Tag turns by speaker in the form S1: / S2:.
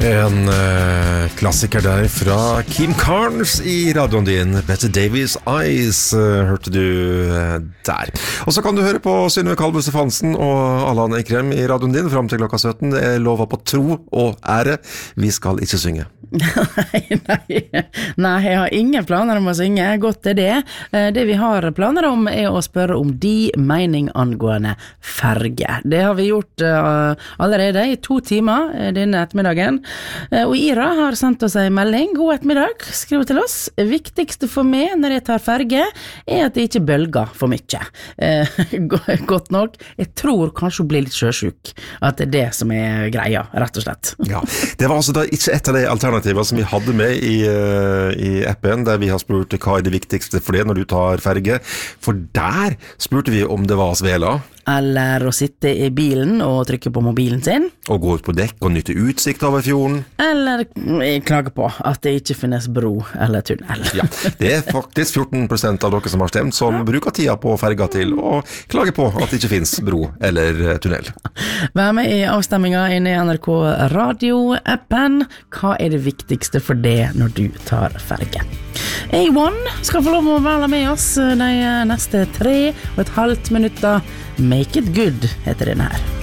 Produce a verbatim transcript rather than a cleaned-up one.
S1: En uh, klassiker der fra Kim Carnes I radioen din. Bette Davies Eyes uh, hørte du uh, der. Og så kan du høre på Synnøve Kalvø Stefansen og Allan Eikrem I radioen din frem til klokka sytten. Det er lova på tro og ære. Vi skal ikke synge.
S2: Nei, nei, nei, jeg har ingen planer om å synge, godt er det. Det vi har planer om er å spørre om de mening angående ferge. Det har vi gjort uh, allerede I to timer uh, denne ettermiddagen. Uh, og Ira har sendt oss en melding. God ettermiddag, skriver til oss. Viktigste for meg når jeg tar ferge er at det ikke bølger for mye. Uh, godt nok. Jeg tror kanskje hun blir litt sjøsjuk. At det er det som er greia, rett og slett.
S1: Ja, det var altså da ikke et av de alternativer som vi hadde med I, uh, I appen, der vi har spurt hva er det viktigste for det når du tar ferge. For der spurte vi om det var svela.
S2: Eller å sitte I bilen og trykke på mobilen sin.
S1: Og gå ut på dekk og nytte utsikt over fjorden.
S2: Eller klage på at det ikke finnes bro eller tunnel.
S1: Ja, det er faktisk fjorten prosent av dere som har stemt som ja. Bruker tida på ferga til å klage på at det ikke finnes bro eller tunnel.
S2: Vær med I avstemminga inne I N R K Radio-appen. Hva er det viktigste for det når du tar ferge? A one skal få lov å være med oss de neste tre og et halvt minutter. Make it good heter den her.